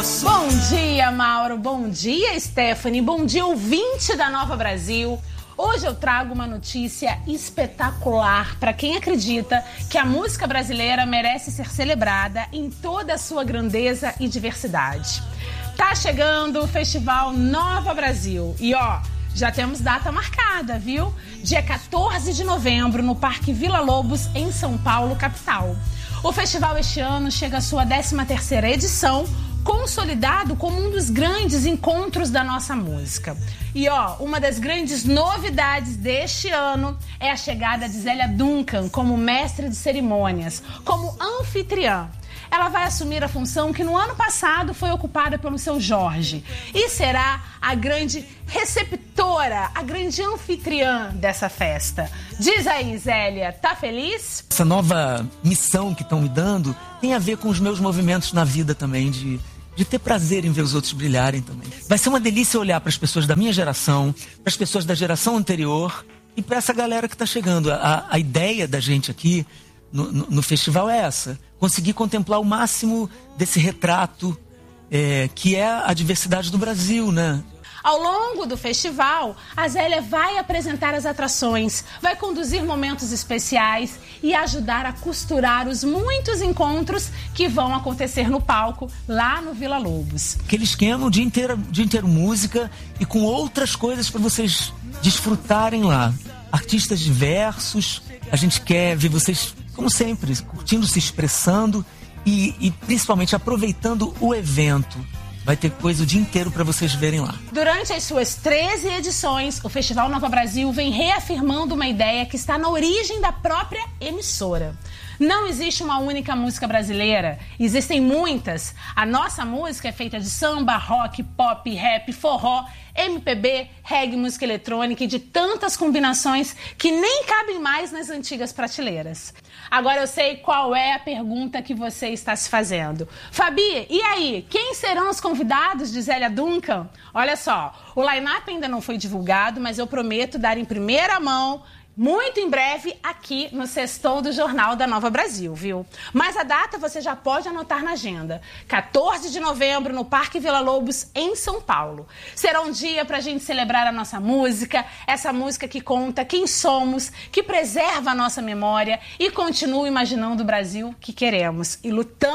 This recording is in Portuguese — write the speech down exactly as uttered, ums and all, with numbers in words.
Bom dia, Mauro. Bom dia, Stephanie. Bom dia, ouvinte da Nova Brasil. Hoje eu trago uma notícia espetacular para quem acredita que a música brasileira merece ser celebrada em toda a sua grandeza e diversidade. Tá chegando o Festival Nova Brasil e ó, já temos data marcada, viu? Dia quatorze de novembro no Parque Vila Lobos, em São Paulo, capital. O festival este ano chega à sua décima terceira edição, consolidado como um dos grandes encontros da nossa música. E ó, uma das grandes novidades deste ano é a chegada de Zélia Duncan como mestre de cerimônias, como anfitriã. Ela vai assumir a função que no ano passado foi ocupada pelo seu Jorge e será a grande receptora, a grande anfitriã dessa festa. Diz aí, Zélia, tá feliz? Essa nova missão que estão me dando tem a ver com os meus movimentos na vida também, de, de ter prazer em ver os outros brilharem também. Vai ser uma delícia olhar para as pessoas da minha geração, para as pessoas da geração anterior e para essa galera que está chegando. A, a ideia da gente aqui no, no, no festival é essa: conseguir contemplar o máximo desse retrato é, que é a diversidade do Brasil, né? Ao longo do festival, a Zélia vai apresentar as atrações, vai conduzir momentos especiais e ajudar a costurar os muitos encontros que vão acontecer no palco, lá no Vila Lobos. Aquele esquema, o dia inteiro, o dia inteiro música e com outras coisas para vocês desfrutarem lá. Artistas diversos, a gente quer ver vocês, como sempre, curtindo, se expressando e, e principalmente aproveitando o evento. Vai ter coisa o dia inteiro para vocês verem lá. Durante as suas treze edições, o Festival Nova Brasil vem reafirmando uma ideia que está na origem da própria emissora. Não existe uma única música brasileira, existem muitas. A nossa música é feita de samba, rock, pop, rap, forró, M P B, reggae, música eletrônica e de tantas combinações que nem cabem mais nas antigas prateleiras. Agora eu sei qual é a pergunta que você está se fazendo. Fabi, e aí? Quem serão os convidados de Zélia Duncan? Olha só, o line-up ainda não foi divulgado, mas eu prometo dar em primeira mão muito em breve aqui no Sextou do Jornal da Nova Brasil, viu? Mas a data você já pode anotar na agenda. quatorze de novembro no Parque Vila Lobos, em São Paulo. Será um dia pra gente celebrar a nossa música, essa música que conta quem somos, que preserva a nossa memória e continua imaginando o Brasil que queremos e lutando